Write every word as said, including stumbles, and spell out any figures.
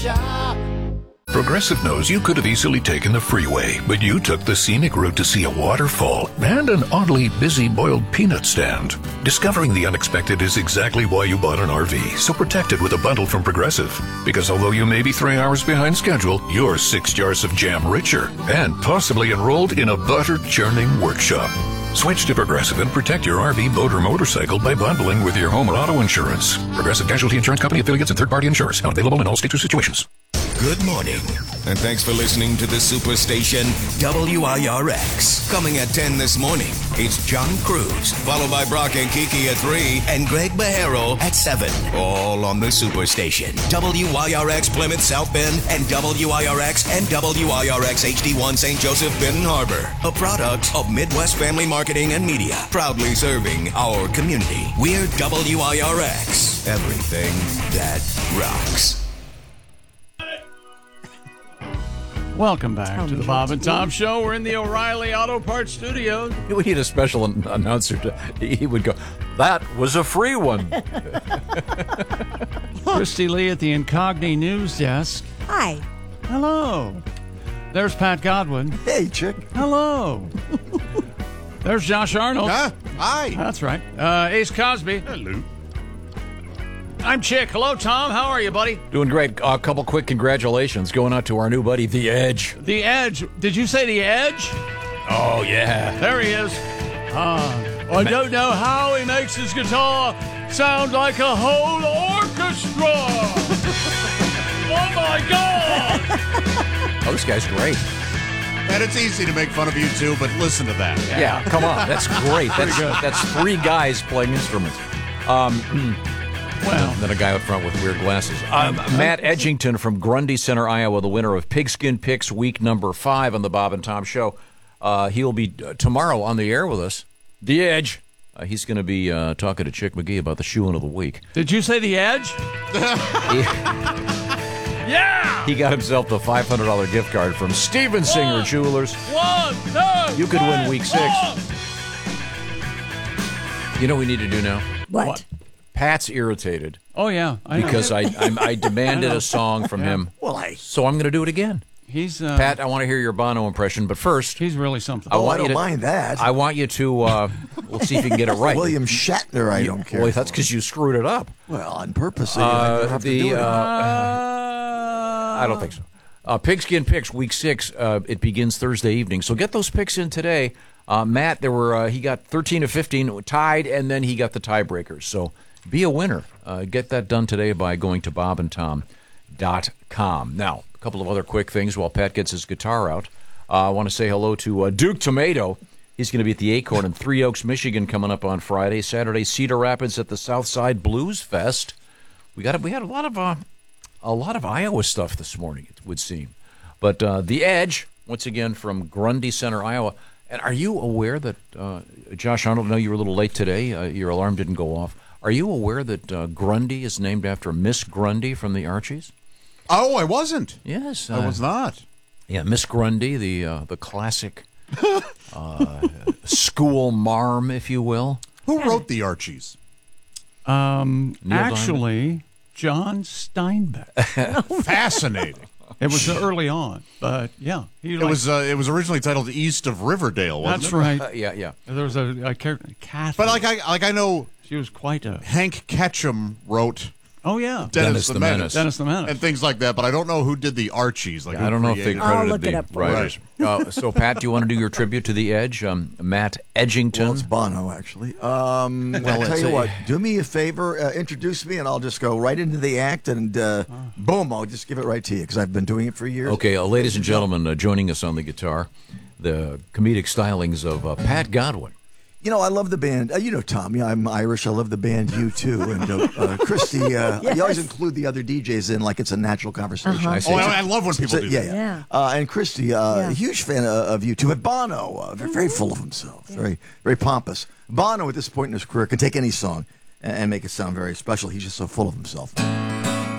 shop. Progressive knows you could have easily taken the freeway, but you took the scenic route to see a waterfall and an oddly busy boiled peanut stand. Discovering the unexpected is exactly why you bought an R V, so protect it with a bundle from Progressive. Because although you may be three hours behind schedule, you're six jars of jam richer and possibly enrolled in a butter churning workshop. Switch to Progressive and protect your R V, boat, or motorcycle by bundling with your home or auto insurance. Progressive Casualty Insurance Company affiliates and third-party insurers. Not available in all states or situations. Good morning, and thanks for listening to the Superstation W I R X. Coming at ten this morning, it's John Cruz, followed by Brock and Kiki at three, and Greg Bahero at seven. All on the Superstation. W I R X Plymouth South Bend, and W I R X and W I R X H D one Saint Joseph Benton Harbor. A product of Midwest Family Marketing and Media, proudly serving our community. We're W I R X. Everything that rocks. Welcome back to the Bob and Tom Show. We're in the O'Reilly Auto Parts Studios. We need a special an- announcer. To, he would go, that was a free one. Christy Lee at the Incogni News Desk. Hi. Hello. There's Pat Godwin. Hey, chick. Hello. There's Josh Arnold. Huh? Hi. That's right. Uh, Ace Cosby. Hello. I'm Chick. Hello, Tom. How are you, buddy? Doing great. A uh, couple quick congratulations going out to our new buddy, The Edge. The Edge. Did you say The Edge? Oh, yeah. There he is. Uh, I don't know how he makes his guitar sound like a whole orchestra. Oh, my God. Oh, this guy's great. And it's easy to make fun of you, too, but listen to that. Yeah, yeah, come on. That's great. That's that's three guys playing instruments. Um, well, and then a guy up front with weird glasses. Um, Matt Edgington from Grundy Center, Iowa, the winner of Pigskin Picks week number five on the Bob and Tom Show. Uh, he'll be uh, tomorrow on the air with us. The Edge. Uh, he's going to be uh, talking to Chick McGee about the shoe-in of the week. Did you say The Edge? he, yeah! He got himself the five hundred dollars gift card from Steven Singer one, Jewelers. One, two, You could three, win week six. One. You know what we need to do now? What? What? Pat's irritated. Oh, yeah. I know. Because I I, I demanded a song from Yeah. him. Well, I... So I'm going to do it again. He's uh, Pat, I want to hear your Bono impression, but first, he's really something. I Oh, want I don't you to, mind that. I want you to. Uh, we'll see if you can get it right. William Shatner, I don't care. Boy, that's because you screwed it up. Well, on purpose. Uh, I have the to do it. uh, Uh, I don't think so. Uh, Pigskin Picks week six. Uh, it begins Thursday evening, so get those picks in today. Uh, Matt, there were uh, he got thirteen of fifteen, tied, and then he got the tiebreakers. So be a winner. Uh, get that done today by going to bob and tom dot com. Now, a couple of other quick things while Pat gets his guitar out. Uh, I want to say hello to uh, Duke Tomato. He's going to be at the Acorn in Three Oaks, Michigan, coming up on Friday. Saturday, Cedar Rapids at the Southside Blues Fest. We got a, we had a lot of uh, a lot of Iowa stuff this morning, it would seem. But uh, The Edge, once again from Grundy Center, Iowa. And are you aware that uh, Josh Arnold? I know you were a little late today. Uh, your alarm didn't go off. Are you aware that uh, Grundy is named after Miss Grundy from the Archies? Oh, I wasn't. Yes, I was not. Yeah, Miss Grundy, the uh, the classic uh, school marm, if you will. Who wrote the Archies? Um, Neil actually, John Steinbeck. Fascinating. It was early on, but yeah, he It liked- was uh, it was originally titled East of Riverdale, wasn't That's it? right. Uh, yeah, yeah. There was a, a character, Kathy. But like I like I know she was quite a. Hank Ketchum wrote Oh yeah, Dennis, Dennis the, the Menace. Menace. Dennis the Menace. and things like that. But I don't know who did the Archies. Like Yeah, who I don't know if they created- I'll credited look it the up for you. writers. Uh, so, Pat, do you want to do your tribute to The Edge? Um, Matt Edgington. Well, it's Bono, actually. Um, Well, I'll tell it's you a- what. Do me a favor. Uh, introduce me, and I'll just go right into the act, and uh, boom, I'll just give it right to you, because I've been doing it for years. Okay, uh, ladies and gentlemen, uh, joining us on the guitar, the comedic stylings of uh, Pat Godwin. You know, I love the band. Uh, you know, Tom, yeah, I'm Irish. I love the band U two. And uh, uh, Christy, uh, Yes. you always include the other D Js in like it's a natural conversation. Uh-huh. I see. Oh, I, I love when people So, do yeah, that. yeah. Yeah. Uh, and Christy, uh, Yeah. a huge fan of, of U two. But Bono, uh, very, very full of himself, very, very pompous. Bono, at this point in his career, can take any song and, and make it sound very special. He's just so full of himself.